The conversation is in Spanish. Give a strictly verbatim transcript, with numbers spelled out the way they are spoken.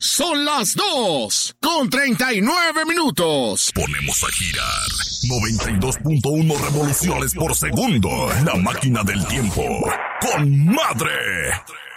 Son las dos con treinta y nueve minutos. Ponemos a girar noventa y dos punto uno revoluciones por segundo. La máquina del tiempo. ¡Con madre!